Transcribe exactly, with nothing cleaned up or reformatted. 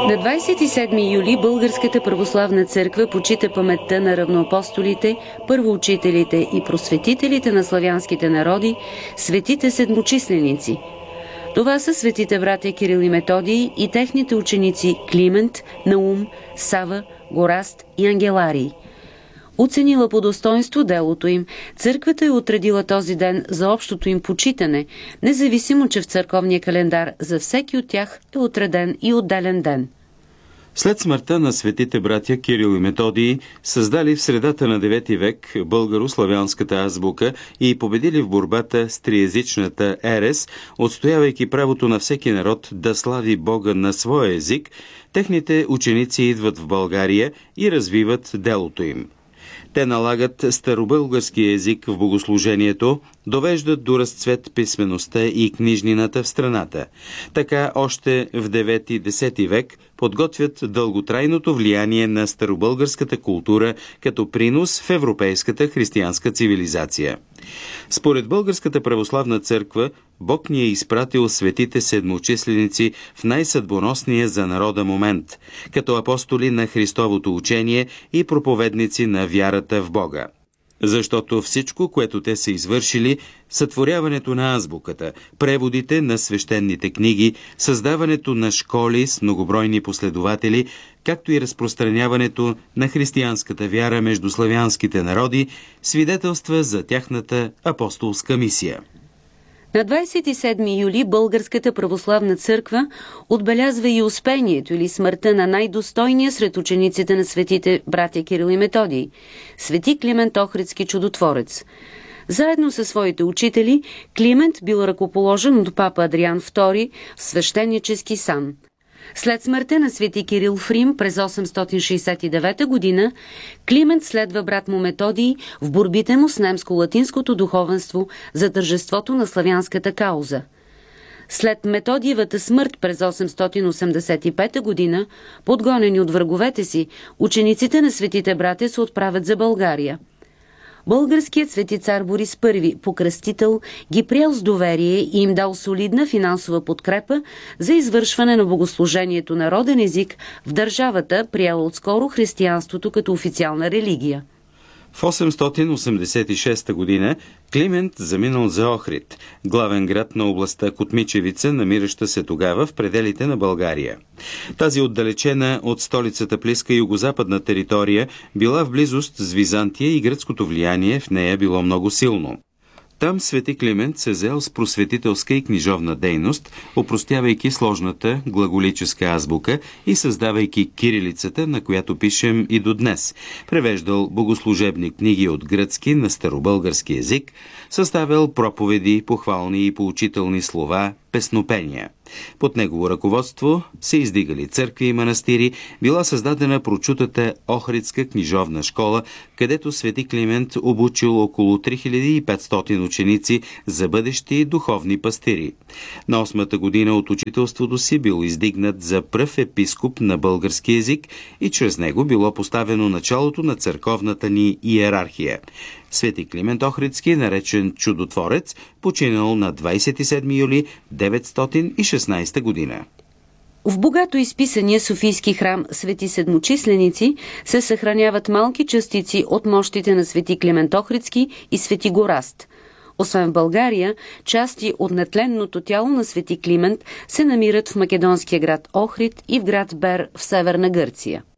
На двадесет и седми юли Българската православна църква почита паметта на равноапостолите, първоучителите и просветителите на славянските народи, светите седмочисленици. Това са светите братя Кирил и Методий и техните ученици Климент, Наум, Сава, Гораст и Ангеларий. Оценила по достоинство делото им, църквата е отредила този ден за общото им почитане, независимо, че в църковния календар за всеки от тях е отреден и отделен ден. След смъртта на светите братя Кирил и Методий, създали в средата на девети век българо-славянската азбука и победили в борбата с триезичната ерес, отстоявайки правото на всеки народ да слави Бога на своя език, техните ученици идват в България и развиват делото им. Те налагат старобългарски език в богослужението, довеждат до разцвет писмеността и книжнината в страната. Така още в девети-десети век подготвят дълготрайното влияние на старобългарската култура като принос в европейската християнска цивилизация. Според Българската православна църква, Бог ни е изпратил светите седмочисленици в най-съдбоносния за народа момент, като апостоли на Христовото учение и проповедници на вярата в Бога. Защото всичко, което те са извършили, сътворяването на азбуката, преводите на свещените книги, създаването на школи с многобройни последователи, както и разпространяването на християнската вяра между славянските народи, свидетелства за тяхната апостолска мисия. На двадесет и седми юли Българската православна църква отбелязва и успението или смъртта на най-достойния сред учениците на светите братя Кирил и Методий, свети Климент Охридски чудотворец. Заедно със своите учители, Климент бил ръкоположен от папа Адриан втори в свещенически сан. След смъртта на свети Кирил в Рим през осемстотин шейсет и девета година, Климент следва брат му Методий в борбите му с немско-латинското духовенство за тържеството на славянската кауза. След Методиевата смърт през осемстотин осемдесет и пета година, подгонени от враговете си, учениците на светите братя се отправят за България. Българският свети цар Борис Първи, покръстител, ги приел с доверие и им дал солидна финансова подкрепа за извършване на богослужението на роден език в държавата, приела отскоро християнството като официална религия. В осемстотин осемдесет и шеста година Климент заминал за Охрид, главен град на областта Котмичевица, намираща се тогава в пределите на България. Тази отдалечена от столицата близка югозападна територия била в близост с Византия и гръцкото влияние в нея било много силно. Там свети Климент се взел с просветителска и книжовна дейност, опростявайки сложната глаголическа азбука и създавайки кирилицата, на която пишем и до днес. Превеждал богослужебни книги от гръцки на старобългарски език, съставял проповеди, похвални и поучителни слова, песнопения. Под негово ръководство се издигали църкви и манастири, била създадена прочутата Охридска книжовна школа, където свети Климент обучил около три хиляди и петстотин ученици за бъдещи духовни пастири. На осмата година от учителството си бил издигнат за пръв епископ на български език и чрез него било поставено началото на църковната ни иерархия. Свети Климент Охридски, наречен чудотворец, починал на двадесет и седми юли деветстотин и шестнадесета година. В богато изписания Софийски храм Свети Седмочисленици се съхраняват малки частици от мощите на свети Климент Охридски и свети Гораст. Освен в България, части от нетленното тяло на свети Климент се намират в македонския град Охрид и в град Бер в Северна Гърция.